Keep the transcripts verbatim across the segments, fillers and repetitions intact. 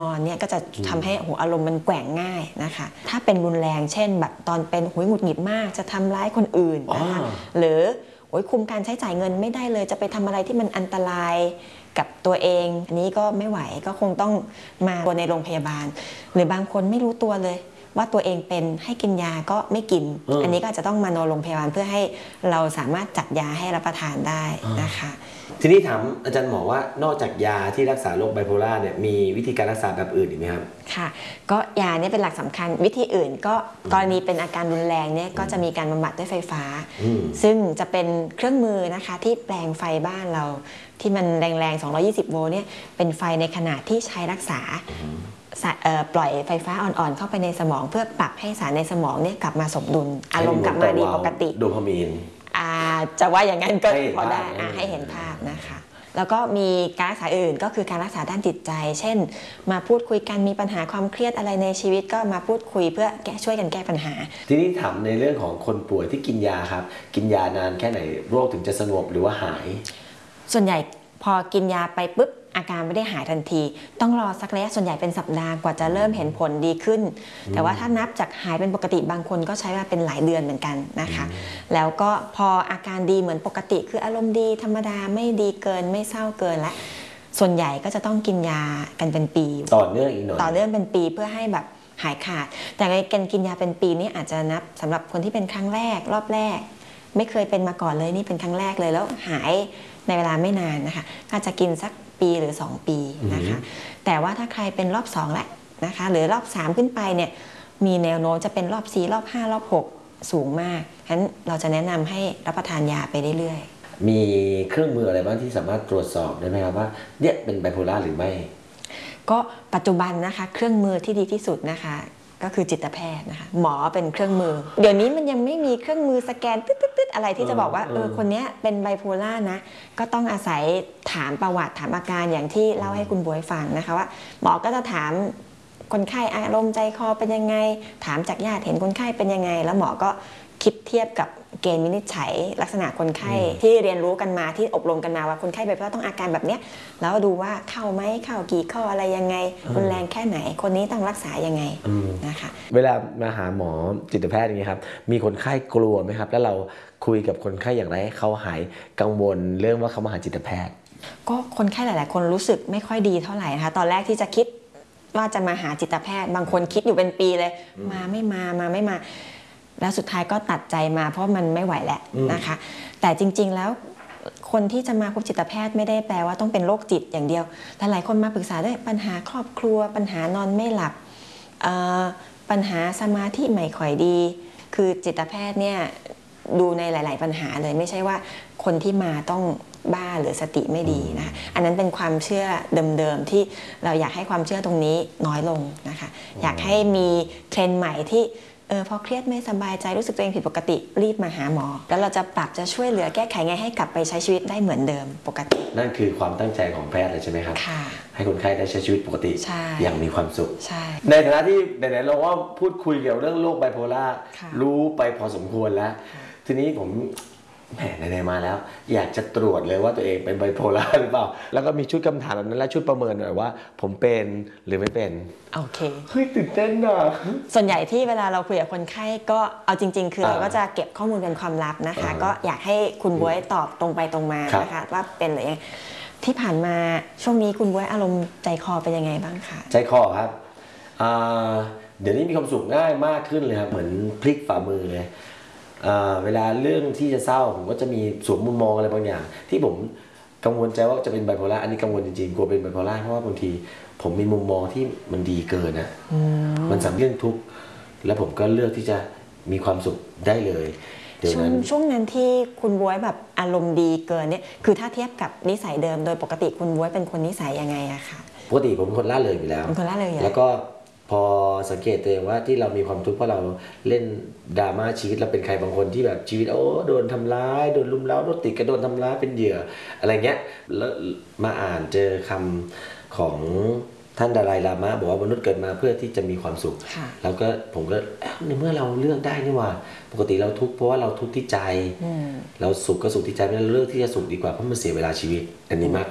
อนเนี่ยก็จะทำให้หัวอารมณ์มันแกว่งง่ายนะคะถ้าเป็นรุนแรงเช่นแบบตอนเป็นหุยหงุดหงิดมากจะทำร้ายคนอื่นนะคะหรือโอ้ยคุมการใช้จ่ายเงินไม่ได้เลยจะไปทำอะไรที่มันอันตรายกับตัวเองอันนี้ก็ไม่ไหวก็คงต้องมาตัวในโรงพยาบาลหรือบางคนไม่รู้ตัวเลยว่าตัวเองเป็นให้กินยาก็ไม่กิน อ, อันนี้ก็จะต้องมานอนโรงพยาบาลเพื่อให้เราสามารถจัดยาให้รับประทานได้นะคะทีนี้ถามอาจารย์หมอว่านอกจากยาที่รักษาโรคไบโพล่าเนี่ยมีวิธีการรักษาแบบอื่นอีกไหมครับค่ะก็ยาเนี่ยเป็นหลักสำคัญวิธีอื่นก็กรณีเป็นอาการรุนแรงเนี่ยก็จะมีการบำบัดด้วยไฟฟ้าซึ่งจะเป็นเครื่องมือนะคะที่แปลงไฟบ้านเราที่มันแรงๆสองร้อยยี่สิบโวลต์เนี่ยเป็นไฟในขนาดที่ใช้รักษาปล่อยไฟฟ้าอ่อนๆเข้าไปในสมองเพื่อปรับให้สารในสมองเนี่ยกลับมาสมดุลอารมณ์กลับมาดีปกติโดพามีนจะว่าอย่างนั้นก็พอได้ให้เห็นภาพนะคะแล้วก็มีการรักษาอื่นก็คือการรักษาด้านจิตใจเช่นมาพูดคุยกันมีปัญหาความเครียดอะไรในชีวิตก็มาพูดคุยเพื่อแก้ช่วยกันแก้ปัญหาทีนี้ถามในเรื่องของคนป่วยที่กินยาครับกินยานานแค่ไหนโรคถึงจะสงบหรือว่าหายส่วนใหญ่พอกินยาไปปุ๊บอาการไม่ได้หายทันทีต้องรอสักระยะส่วนใหญ่เป็นสัปดาห์กว่าจะเริ่มเห็นผลดีขึ้นแต่ว่าถ้านับจากหายเป็นปกติบางคนก็ใช้เวลาเป็นหลายเดือนเหมือนกันนะคะแล้วก็พออาการดีเหมือนปกติคืออารมณ์ดีธรรมดาไม่ดีเกินไม่เศร้าเกินและส่วนใหญ่ก็จะต้องกินยากันเป็นปีต่อเนื่องอีกหน่อยต่อเนื่องเป็นปีเพื่อให้แบบหายขาดแต่การกินยาเป็นปีนี้อาจจะนับสำหรับคนที่เป็นครั้งแรกรอบแรกไม่เคยเป็นมาก่อนเลยนี่เป็นครั้งแรกเลยแล้วหายในเวลาไม่นานนะคะอาจจะกินสักปีหรือสองปีนะคะแต่ว่าถ้าใครเป็นรอบสองแล้วนะคะหรือรอบสามขึ้นไปเนี่ยมีแนวโน้มจะเป็นรอบสี่รอบห้ารอบหกสูงมากฉะนั้นเราจะแนะนำให้รับประทานยาไปเรื่อยๆมีเครื่องมืออะไรบ้างที่สามารถตรวจสอบได้ไหมครับว่าเนี่ยเป็นไบโพล่าหรือไม่ก็ปัจจุบันนะคะเครื่องมือที่ดีที่สุดนะคะก็คือจิตแพทย์นะคะหมอเป็นเครื่องมือเดี๋ยวนี้มันยังไม่มีเครื่องมือสแกนตึ๊ดๆอะไรที่จะบอกว่าเออคนนี้เป็นไบโพล่านะก็ต้องอาศัยถามประวัติถามอาการอย่างที่เล่าให้คุณบ๊วยฟังนะคะว่าหมอก็จะถามคนไข้อารมณ์ใจคอเป็นยังไงถามจากญาติเห็นคนไข้เป็นยังไงแล้วหมอก็คิดเทียบกับเกณฑ์วินิจฉัยลักษณะคนไข้ที่เรียนรู้กันมาที่อบรมกันมาว่าคนไข้ไบโพล่าต้องอาการแบบเนี้ยแล้วดูว่าเข้าไหมเข้ากี่ข้ออะไรยังไงรุนแรงแค่ไหนคนนี้ต้องรักษายังไงนะคะเวลามาหาหมอจิตแพทย์อย่างนี้ครับมีคนไข้กลัวไหมครับแล้วเราคุยกับคนไข้อย่างไรให้เขาหายกังวลเรื่องว่าเขามาหาจิตแพทย์ก็คนไข้หลายๆคนรู้สึกไม่ค่อยดีเท่าไหร่นะคะตอนแรกที่จะคิดว่าจะมาหาจิตแพทย์บางคนคิดอยู่เป็นปีเลยมาไม่มามาไม่มาแล้วสุดท้ายก็ตัดใจมาเพราะมันไม่ไหวแล้วนะคะแต่จริงๆแล้วคนที่จะมาพบจิตแพทย์ไม่ได้แปลว่าต้องเป็นโรคจิตอย่างเดียวแต่หลายคนมาปรึกษาด้วยปัญหาครอบครัวปัญหานอนไม่หลับปัญหาสมาธิไม่ค่อยดีคือจิตแพทย์เนี่ยดูในหลายๆปัญหาเลยไม่ใช่ว่าคนที่มาต้องบ้าหรือสติไม่ดีนะคะอันนั้นเป็นความเชื่อเดิมๆที่เราอยากให้ความเชื่อตรงนี้น้อยลงนะคะอยากให้มีเทรนด์ใหม่ที่เออพอเครียดไม่สบายใจรู้สึกตัวเองผิดปกติรีบมาหาหมอแล้วเราจะปรับจะช่วยเหลือแก้ไขไงให้กลับไปใช้ชีวิตได้เหมือนเดิมปกตินั่นคือความตั้งใจของแพทย์เลยใช่ไหมครับค่ะให้คนไข้ได้ใช้ชีวิตปกติอย่างมีความสุขใช่ในฐานะที่ไหนๆเราว่าพูดคุยเกี่ยวกับเรื่องโรคไบโพล่ารู้ไปพอสมควรแล้วทีนี้ผมแหมไหนๆมาแล้วอยากจะตรวจเลยว่าตัวเองเป็นไบโพล่าหรือเปล่าแล้วก็มีชุดคำถามแบบนั้นและชุดประเมินหน่อยว่าผมเป็นหรือไม่เป็นโอเคเฮ้ยตื่นเต้นอ่ะส่วนใหญ่ที่เวลาเราคุยกับคนไข้ก็เอาจริงๆคือเราก็จะเก็บข้อมูลเป็นความลับนะคะก็อยากให้คุณบ๊วยตอบตรงไปตรงมานะคะว่าเป็นหรือยังที่ผ่านมาช่วงนี้คุณบ๊วยอารมณ์ใจคอเป็นยังไงบ้างคะใจคอครับเดี๋ยวนี้มีความสุขง่ายมากขึ้นเลยครับเหมือนพลิกฝ่ามือเลยเวลาเรื่องที่จะเศร้าผมก็จะมีสวมมุมมองอะไรบางอย่างที่ผมกังวลใจว่าจะเป็นไบโพล่าอันนี้กังวลจริงๆกลัวเป็นไบโพล่าเพราะว่าบางทีผมมีมุมมองที่มันดีเกินนะมันสำเรื่องทุกข์แล้วผมก็เลือกที่จะมีความสุขได้เลยเดี๋ยวนั้นช่วงนั้นที่คุณบ๊วยแบบอารมณ์ดีเกินเนี่ยคือถ้าเทียบกับนิสัยเดิมโดยปกติคุณบ๊วยเป็นคนนิสัยยังไงอะคะปกติผมเป็นคนล่าเริงอยู่แล้วเป็นคนล่าเริงอยู่แล้วก็พอสังเกตตัวเองว่าที่เรามีความทุกข์เพราะเราเล่นดราม่าชีวิตเราเป็นใครบางคนที่แบบชีวิตโอ้โดนทำร้ายโดนลุมเล้ารถติดก็โดนทำร้ายเป็นเหยื่ออะไรเงี้ยแล้วมาอ่านเจอคำของท่านดาไลลามะบอกว่ามนุษย์เกิดมาเพื่อที่จะมีความสุขแล้วก็ผมก็ในเมื่อเราเลือกได้นี่ว่าปกติเราทุกข์เพราะว่าเราทุกข์ที่ใจเราสุขก็สุขที่ใจไม่เราเลือกที่จะสุขดีกว่าเพราะมันเสียเวลาชีวิตอันนี้มากกว่า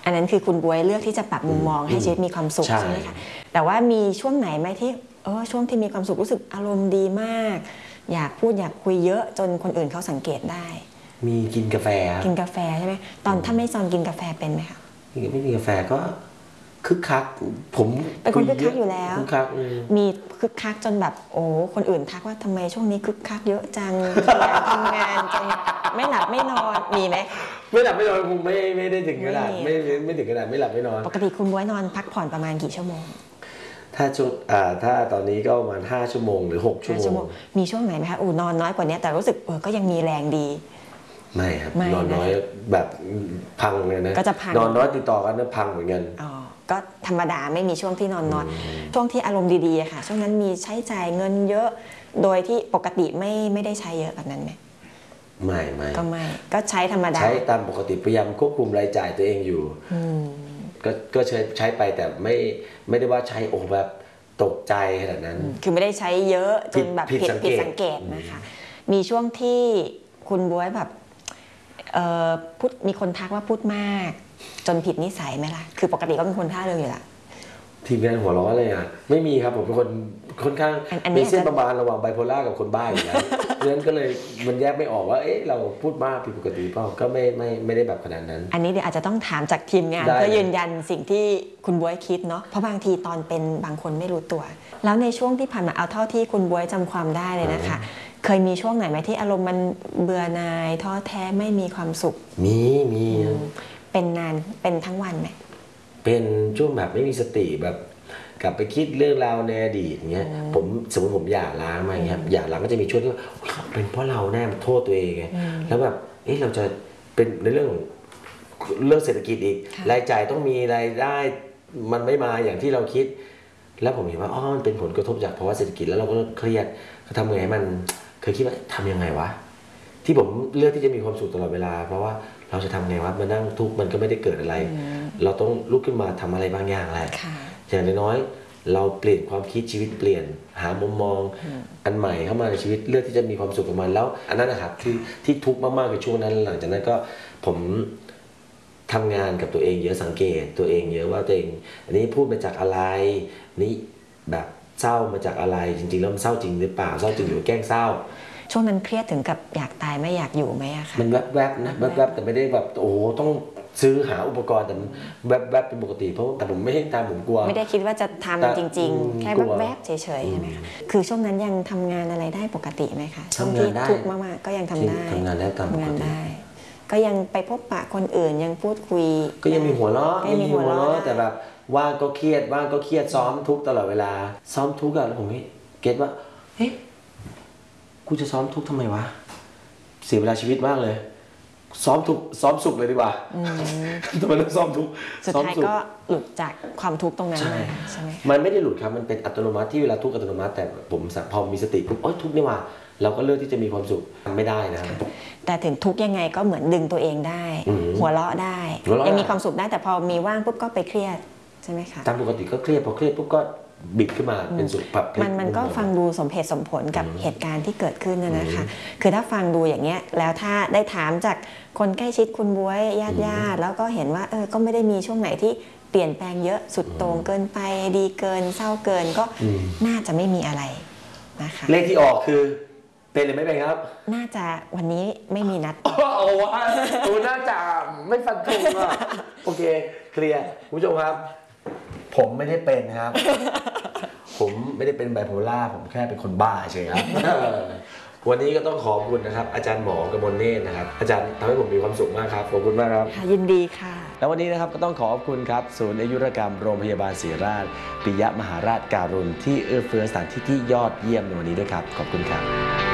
อันนั้นคือคุณบ๊วยเลือกที่จะปรับมุมมองให้ชีวิตมีความสุขใช่ไหมคะแต่ว่ามีช่วงไหนไหมที่เออช่วงที่มีความสุขรู้สึกอารมณ์ดีมากอยากพูดอยากคุยเยอะจนคนอื่นเขาสังเกตได้มีกินกาแฟกินกาแฟใช่ไหมตอนถ้าไม่ซอนกินกาแฟเป็นไหมคะไม่กินกาแฟก็คึกคักผมเป็นคนคึกคักอยู่แล้วคึกคักมีคึกคักจนแบบโอ้คนอื่นทักว่าทำไมช่วงนี้คึกคักเยอะจังทำงานจนไม่หลับไม่นอนมีไหมไม่หลับไม่นอนคงไม่ไม่ได้ถึงขนาดไม่ไม่ถึงขนาดไม่หลับไม่นอนปกติคุณบ๊วยนอนพักผ่อนประมาณกี่ชั่วโมงถ้าช่วงอ่าถ้าตอนนี้ก็ประมาณห้าชั่วโมงหรือหกชั่วโมงมีช่วงไหนไหมคะอูนอนน้อยกว่านี้แต่รู้สึกเออก็ยังมีแรงดีไม่ครับนอนน้อยแบบพังเลยนะก็จะพังนอนน้อยติดต่อกันนะพังเหมือนกันอ๋อก็ธรรมดาไม่มีช่วงที่นอนน้อยช่วงที่อารมณ์ดีๆค่ะช่วงนั้นมีใช้จ่ายเงินเยอะโดยที่ปกติไม่ไม่ได้ใช้เยอะแบบนั้นไหมไม่ไม่ก็ไม่ก็ใช้ธรรมดาใช้ตามปกติพยายามควบคุมรายจ่ายตัวเองอยู่ก็ก็ใช้ใช้ไปแต่ไม่ไม่ได้ว่าใช้โอ้แบบตกใจขนาดนั้นคือไม่ได้ใช้เยอะจนแบบผิดผิดสังเกตนะคะมีช่วงที่คุณบ๊วยแบบพูดมีคนทักว่าพูดมากจนผิดนิสัยไหมล่ะคือปกติก็เป็นคนท่าเรืออยู่ละทีมงานหัวเราะอะไรอ่ะไม่มีครับผมเป็นคนค่อนข้างมีเส้นประมาณระหว่างไบโพล่ากับคนบ้าอยู่แล้วเพราะฉะนั้นก็เลยมันแยกไม่ออกว่าเอ๊ะเราพูดมากผิดปกติเปล่าก็ไม่ไม่ไม่ได้แบบขนาดนั้นอันนี้เดี๋ยวอาจจะต้องถามจากทีมงานเพื่อยืนยันสิ่งที่คุณบ๊วยคิดเนาะเพราะบางทีตอนเป็นบางคนไม่รู้ตัวแล้วในช่วงที่ผ่านมาเอาเท่าที่คุณบ๊วยจำความได้เลยนะคะเคยมีช่วงไหนไหมที่อารมณ์มันเบื่อหน่ายท้อแท้ไม่มีความสุขมีมีเป็นนานเป็นทั้งวันไหมเป็นช่วงแบบไม่มีสติแบบกลับไปคิดเรื่องราวในอดีตเงี้ยผมสมมติผมหย่าร้างมาเงี้ยหย่าร้างก็จะมีช่วงที่เป็นเพราะเราแน่โทษตัวเองไงแล้วแบบเอ๊ะเราจะเป็นในเรื่องเรื่องเศรษฐกิจอีกรายจ่ายต้องมีรายได้มันไม่มาอย่างที่เราคิดแล้วผมเห็นว่าอ๋อมันเป็นผลกระทบจากภาวะเศรษฐกิจแล้วเราก็เครียดทำไงให้มันเคยคิดว่าทำยังไงวะที่ผมเลือกที่จะมีความสุขตลอดเวลาเพราะว่าเราจะทำไงวะมานั่งทุกข์มันก็ไม่ได้เกิดอะไรเราต้องลุกขึ้นมาทำอะไรบางอย่างแหละอย่างน้อยเราเปลี่ยนความคิดชีวิตเปลี่ยนหามุมมองอันใหม่เข้ามาในชีวิตเลือกที่จะมีความสุขกับมันแล้วอันนั้นนะครับที่ที่ทุกข์มากๆในช่วงนั้นหลังจากนั้นก็ผมทำงานกับตัวเองเยอะสังเกตตัวเองเยอะว่าตัวเองอันนี้พูดมาจากอะไรนี่แบบเศร้ามาจากอะไรจริงๆแล้วมันเศร้าจริงหรือเปล่าเศร้าจริงหรือแกล้งเศร้าช่วงนั้นเครียดถึงกับอยากตายไม่อยากอยู่ไหมอะคะมันแวบๆนะแวบๆแต่ไม่ได้แบบโอ้ต้องซื้อหาอุปกรณ์แต่แวบๆเป็นปกติเพราะแต่ผมไม่ให้ตามผมกลัวไม่ได้คิดว่าจะทำจริงๆแค่แวบๆเฉยๆใช่ไหมคะคือช่วงนั้นยังทำงานอะไรได้ปกติไหมคะช่วงที่ทุกข์มากๆก็ยังทำได้ทำงานได้ตามปกติก็ยังไปพบปะคนอื่นยังพูดคุยก็ยังมีหัวเราะยังมีหัวเราะแต่แบบว่างก็เครียดว่างก็เครียดซ้อมทุกตลอดเวลาซ้อมทุกอะแล้วผมเก็ตว่าเฮ้ยกูจะซ้อมทุกทำไมวะเสียเวลาชีวิตมากเลยซ้อมทุกซ้อมสุขเลยดีกว่าทำไมต้องซ้อมทุกสุดท้ายก็หลุดจากความทุกข์ตรงนั้นเลยใช่ไหมมันไม่ได้หลุดครับมันเป็นอัตโนมัติที่เวลาทุกข์อัตโนมัติแต่ผมพอมีสติปุ๊บโอ๊ยทุกข์นี่ว่าเราก็เลือกที่จะมีความสุขทำไม่ได้นะแต่ถึงทุกข์ยังไงก็เหมือนดึงตัวเองได้หัวเราะได้ยังมีความสุขได้แต่พอมีว่างปุ๊บก็ไปเครียดใช่ไหมคะตามปกติก็เครียดพอเครียดปุ๊บก็บิดขึ้นมาเป็นสุขแบบมันมันก็ฟังดูสมเหตุสมผลกับเหตุการณ์ที่เกิดขึ้นนะคะคือถ้าฟังดูอย่างเงี้ยแล้วถ้าได้ถามจากคนใกล้ชิดคุณบ๊วยญาติญาติแล้วก็เห็นว่าเออก็ไม่ได้มีช่วงไหนที่เปลี่ยนแปลงเยอะสุดโต่งเกินไปดีเกินเศร้าเกินก็น่าจะไม่มีอะไรนะคะเลขที่ออกคือเป็นหรือไม่เป็นครับน่าจะวันนี้ไม่มีนัดโอ้ว่าตูน่าจะไม่ฟันธงอ่ะโอเคเคลียร์คุณผู้ชมครับผมไม่ได้เป็นครับผมไม่ได้เป็นไบโพล่าผมแค่เป็นคนบ้าเฉยครับวันนี้ก็ต้องขอบคุณนะครับอาจารย์หมอกมลเนตรนะครับอาจารย์ทำให้ผมมีความสุขมากครับขอบคุณมากครับยินดีค่ะแล้ววันนี้นะครับก็ต้องขอบคุณครับศูนย์อายุรกรรมโรงพยาบาลศิริราชปิยมหาราชการุณที่เอื้อเฟื้อสถานที่ที่ยอดเยี่ยมในวันนี้ด้วยครับขอบคุณครับ